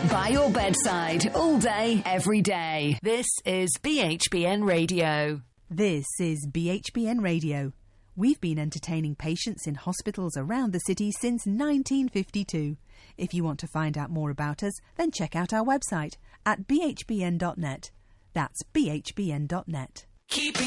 By your bedside, all day, every day. This is BHBN Radio. This is BHBN Radio. We've been entertaining patients in hospitals around the city since 1952. If you want to find out more about us, then check out our website at bhbn.net. That's bhbn.net. Keeping